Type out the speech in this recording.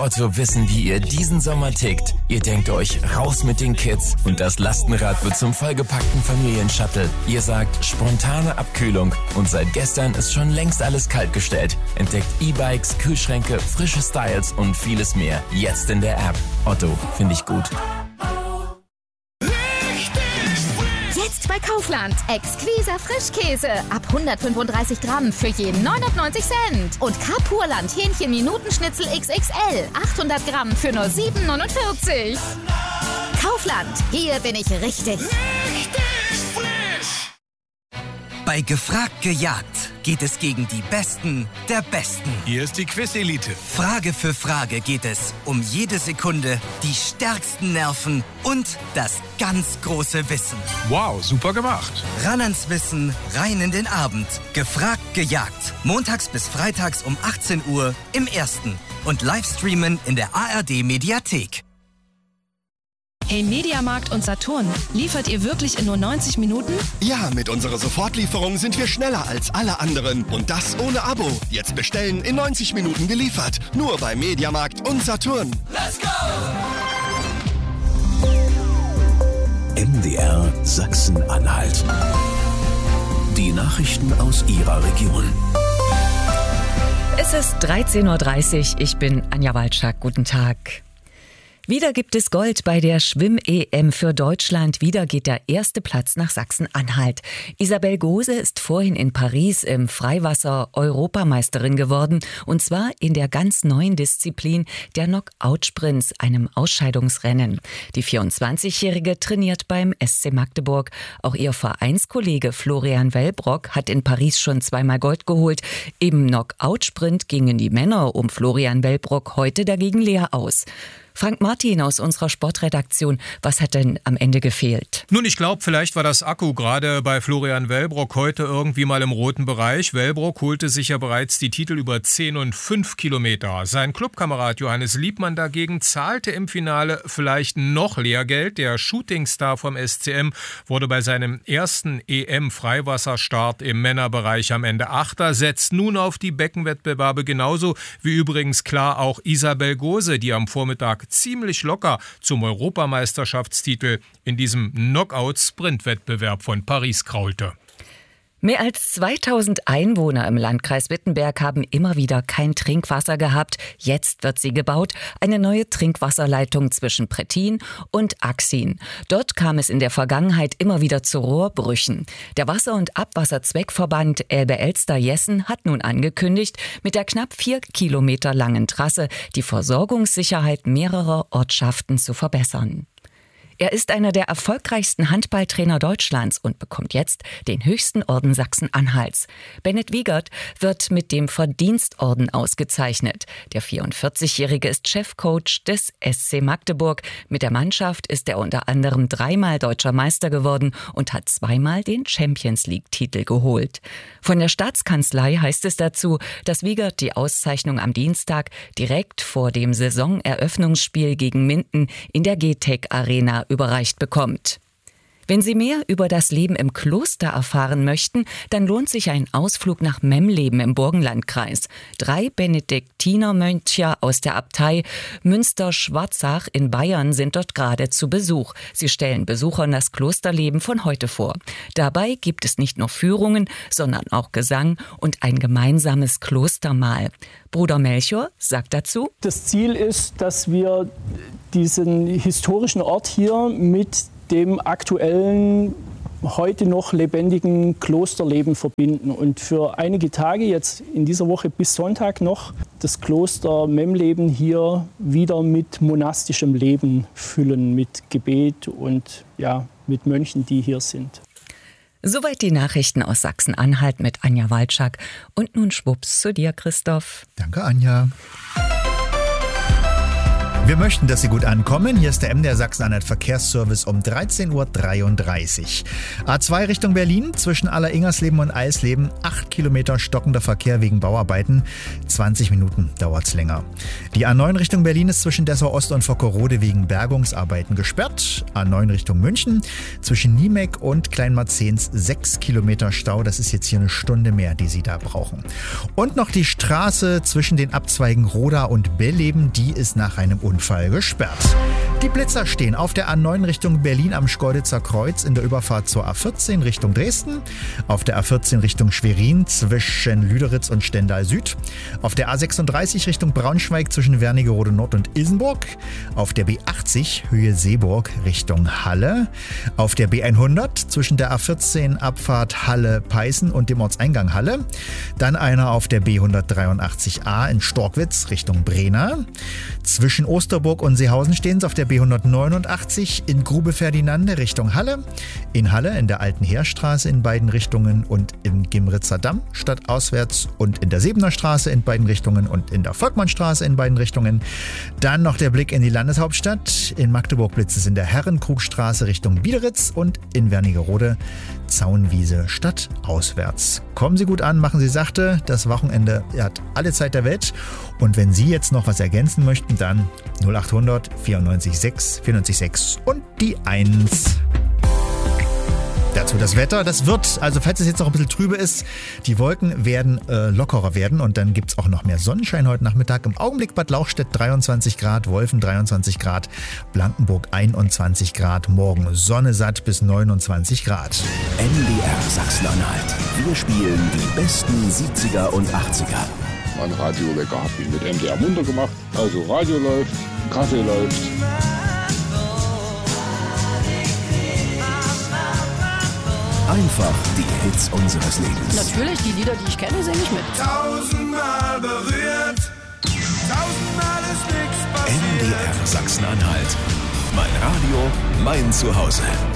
Otto wissen, wie ihr diesen Sommer tickt. Ihr denkt euch, raus mit den Kids und das Lastenrad wird zum vollgepackten Familienshuttle. Ihr sagt, spontane Abkühlung und seit gestern ist schon längst alles kaltgestellt. Entdeckt E-Bikes, Kühlschränke, frische Styles und vieles mehr. Jetzt in der App. Otto, finde ich gut. Jetzt bei Kaufland. Exquiser Frischkäse. Ab 135 Gramm für je 99 Cent. Und Kapurland Hähnchen Minutenschnitzel XXL. 800 Gramm für nur 7,49. Kaufland. Hier bin ich richtig. Bei Gefragt gejagt geht es gegen die Besten der Besten. Hier ist die Quiz-Elite. Frage für Frage geht es um jede Sekunde, die stärksten Nerven und das ganz große Wissen. Wow, super gemacht. Ran ans Wissen, rein in den Abend. Gefragt gejagt. Montags bis freitags um 18 Uhr im Ersten. Und Livestreamen in der ARD-Mediathek. Hey Mediamarkt und Saturn, liefert ihr wirklich in nur 90 Minuten? Ja, mit unserer Sofortlieferung sind wir schneller als alle anderen. Und das ohne Abo. Jetzt bestellen, in 90 Minuten geliefert. Nur bei Mediamarkt und Saturn. Let's go! MDR Sachsen-Anhalt. Die Nachrichten aus Ihrer Region. Es ist 13.30 Uhr. Ich bin Anja Walczak. Guten Tag. Wieder gibt es Gold bei der Schwimm-EM für Deutschland. Wieder geht der erste Platz nach Sachsen-Anhalt. Isabel Gose ist vorhin in Paris im Freiwasser Europameisterin geworden. Und zwar in der ganz neuen Disziplin der Knockout-Sprints, einem Ausscheidungsrennen. Die 24-Jährige trainiert beim SC Magdeburg. Auch ihr Vereinskollege Florian Wellbrock hat in Paris schon zweimal Gold geholt. Im Knockout-Sprint gingen die Männer um Florian Wellbrock heute dagegen leer aus. Frank Martin aus unserer Sportredaktion, was hat denn am Ende gefehlt? Nun, ich glaube, vielleicht war das Akku gerade bei Florian Wellbrock heute irgendwie mal im roten Bereich. Wellbrock holte sich ja bereits die Titel über 10 und 5 Kilometer. Sein Clubkamerad Johannes Liebmann dagegen zahlte im Finale vielleicht noch Lehrgeld. Der Shootingstar vom SCM wurde bei seinem ersten EM-Freiwasserstart im Männerbereich am Ende Achter, setzt nun auf die Beckenwettbewerbe genauso wie übrigens klar auch Isabel Gose, die am Vormittag ziemlich locker zum Europameisterschaftstitel in diesem Knockout-Sprint-Wettbewerb von Paris kraulte. Mehr als 2000 Einwohner im Landkreis Wittenberg haben immer wieder kein Trinkwasser gehabt. Jetzt wird sie gebaut, eine neue Trinkwasserleitung zwischen Prettin und Axin. Dort kam es in der Vergangenheit immer wieder zu Rohrbrüchen. Der Wasser- und Abwasserzweckverband Elbe-Elster-Jessen hat nun angekündigt, mit der knapp 4 Kilometer langen Trasse die Versorgungssicherheit mehrerer Ortschaften zu verbessern. Er ist einer der erfolgreichsten Handballtrainer Deutschlands und bekommt jetzt den höchsten Orden Sachsen-Anhalts. Bennett Wiegert wird mit dem Verdienstorden ausgezeichnet. Der 44-Jährige ist Chefcoach des SC Magdeburg. Mit der Mannschaft ist er unter anderem 3-mal deutscher Meister geworden und hat 2-mal den Champions-League-Titel geholt. Von der Staatskanzlei heißt es dazu, dass Wiegert die Auszeichnung am Dienstag direkt vor dem Saisoneröffnungsspiel gegen Minden in der GTEC-Arena überreicht bekommt. Wenn Sie mehr über das Leben im Kloster erfahren möchten, dann lohnt sich ein Ausflug nach Memleben im Burgenlandkreis. 3 Benediktinermönche aus der Abtei Münster-Schwarzach in Bayern sind dort gerade zu Besuch. Sie stellen Besuchern das Klosterleben von heute vor. Dabei gibt es nicht nur Führungen, sondern auch Gesang und ein gemeinsames Klostermahl. Bruder Melchior sagt dazu: Das Ziel ist, dass wir diesen historischen Ort hier mit dem aktuellen, heute noch lebendigen Klosterleben verbinden und für einige Tage, jetzt in dieser Woche bis Sonntag noch, das Kloster Memleben hier wieder mit monastischem Leben füllen, mit Gebet und ja, mit Mönchen, die hier sind. Soweit die Nachrichten aus Sachsen-Anhalt mit Anja Walczak. Und nun schwupps zu dir, Christoph. Danke, Anja. Wir möchten, dass Sie gut ankommen. Hier ist der MDR Sachsen-Anhalt Verkehrsservice um 13.33 Uhr. A2 Richtung Berlin, zwischen Aller-Ingersleben und Eisleben, 8 Kilometer stockender Verkehr wegen Bauarbeiten. 20 Minuten dauert's länger. Die A9 Richtung Berlin ist zwischen Dessau Ost und Vockerode wegen Bergungsarbeiten gesperrt. A9 Richtung München, zwischen Niemek und Kleinmarzens 6 Kilometer Stau. Das ist jetzt hier eine Stunde mehr, die Sie da brauchen. Und noch die Straße zwischen den Abzweigen Roda und Belleben, die ist nach einem Unfall gesperrt. Die Blitzer stehen auf der A9 Richtung Berlin am Schkeuditzer Kreuz in der Überfahrt zur A14 Richtung Dresden, auf der A14 Richtung Schwerin zwischen Lüderitz und Stendal Süd, auf der A36 Richtung Braunschweig zwischen Wernigerode Nord und Ilsenburg, auf der B80 Höhe Seeburg Richtung Halle, auf der B100 zwischen der A14 Abfahrt Halle-Peißen und dem Ortseingang Halle, dann einer auf der B183a in Storkwitz Richtung Brena, zwischen Osterburg und Seehausen stehen sie auf der B189 in Grube Ferdinande Richtung Halle, in Halle in der Alten Heerstraße in beiden Richtungen und im Gimritzer Damm stadtauswärts und in der Sebener Straße in beiden Richtungen und in der Volkmannstraße in beiden Richtungen. Dann noch der Blick in die Landeshauptstadt. In Magdeburg blitzt es in der Herrenkrugstraße Richtung Biederitz und in Wernigerode Zaunwiese stadtauswärts. Kommen Sie gut an, machen Sie sachte. Das Wochenende hat alle Zeit der Welt. Und wenn Sie jetzt noch was ergänzen möchten, dann 0800 94 6 94 6 und die 1. Dazu das Wetter. Das wird, also falls es jetzt noch ein bisschen trübe ist, die Wolken werden lockerer werden und dann gibt es auch noch mehr Sonnenschein heute Nachmittag. Im Augenblick Bad Lauchstädt 23 Grad, Wolfen 23 Grad, Blankenburg 21 Grad, morgen Sonne satt bis 29 Grad. MDR Sachsen-Anhalt. Wir spielen die besten 70er und 80er. Mein Radiowecker hat mich mit MDR munter gemacht. Also Radio läuft, Kaffee läuft. Einfach die Hits unseres Lebens. Natürlich, die Lieder, die ich kenne, singe ich mit. Tausendmal berührt, tausendmal ist nichts passiert. MDR Sachsen-Anhalt. Mein Radio, mein Zuhause.